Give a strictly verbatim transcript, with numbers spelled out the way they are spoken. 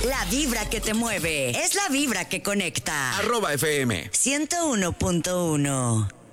La vibra que te mueve es la vibra que conecta. Arroba F M ciento uno punto uno.